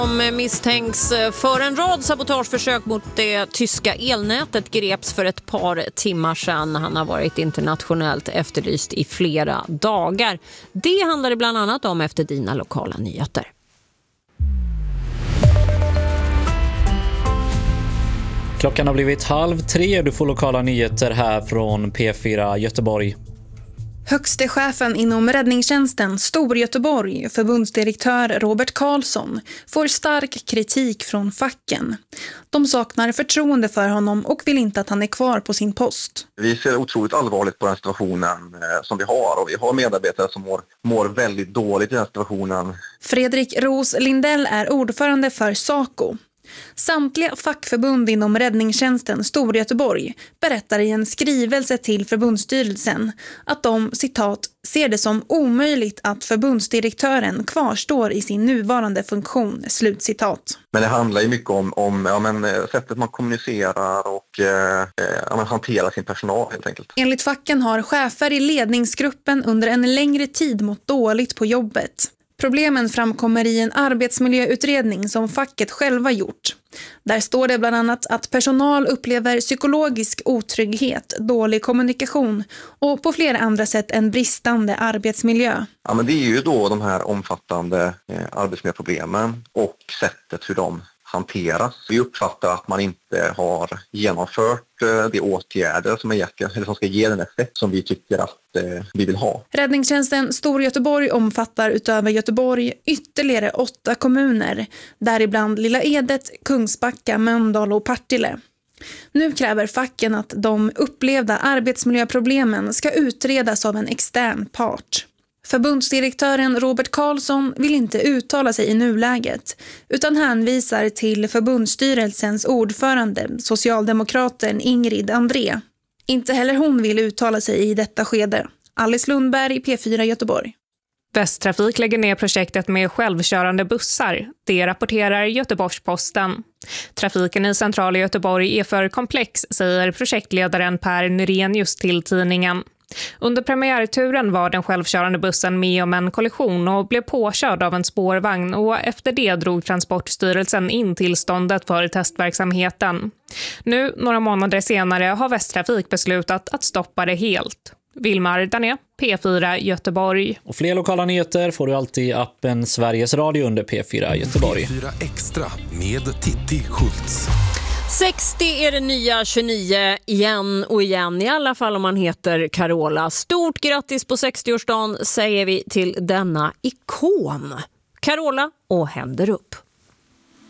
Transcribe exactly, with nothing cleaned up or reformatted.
Som misstänks för en rad sabotageförsök mot det tyska elnätet greps för ett par timmar sedan. Han har varit internationellt efterlyst i flera dagar. Det handlar det bland annat om efter dina lokala nyheter. Klockan har blivit halv tre. Du får lokala nyheter här från P fyra Göteborg. Högste chefen inom räddningstjänsten Storgöteborg, förbundsdirektör Robert Karlsson, får stark kritik från facken. De saknar förtroende för honom och vill inte att han är kvar på sin post. Vi ser otroligt allvarligt på den situationen som vi har, och vi har medarbetare som mår, mår väldigt dåligt i den situationen. Fredrik Ros Lindell är ordförande för SACO. Samtliga fackförbund inom räddningstjänsten Storgöteborg berättar i en skrivelse till förbundsstyrelsen att de, citat, ser det som omöjligt att förbundsdirektören kvarstår i sin nuvarande funktion, slutcitat. Men det handlar ju mycket om, om ja, men, sättet man kommunicerar och eh, ja, man hanterar sin personal helt enkelt. Enligt facken har chefer i ledningsgruppen under en längre tid mått dåligt på jobbet. Problemen framkommer i en arbetsmiljöutredning som facket själva gjort. Där står det bland annat att personal upplever psykologisk otrygghet, dålig kommunikation och på flera andra sätt en bristande arbetsmiljö. Ja, men det är ju då de här omfattande eh, arbetsmiljöproblemen och sättet hur de hanteras. Vi uppfattar att man inte har genomfört eh, de åtgärder som, är gett, eller som ska ge den effekt som vi tycker att eh, vi vill ha. Räddningstjänsten Storgöteborg omfattar utöver Göteborg ytterligare åtta kommuner, däribland Lilla Edet, Kungsbacka, Mölndal och Partille. Nu kräver facken att de upplevda arbetsmiljöproblemen ska utredas av en extern part. Förbundsdirektören Robert Karlsson vill inte uttala sig i nuläget utan hänvisar till förbundsstyrelsens ordförande, socialdemokraten Ingrid André. Inte heller hon vill uttala sig i detta skede. Alice Lundberg, P fyra Göteborg. Västtrafik lägger ner projektet med självkörande bussar. Det rapporterar Göteborgs-Posten. Trafiken i centrala Göteborg är för komplex, säger projektledaren Per Nyrenius till tidningen. Under premiärturen var den självkörande bussen med om en kollision och blev påkörd av en spårvagn, och efter det drog Transportstyrelsen in tillståndet för testverksamheten. Nu, några månader senare, har Västtrafik beslutat att stoppa det helt. Vilmar Dané, P fyra Göteborg. Och fler lokala nyheter får du alltid i appen Sveriges Radio under P fyra Göteborg. P fyra Extra med Titti Schultz. sextio är det nya tjugonio igen och igen, i alla fall om man heter Carola. Stort grattis på sextioårsdagen säger vi till denna ikon. Carola och händer upp.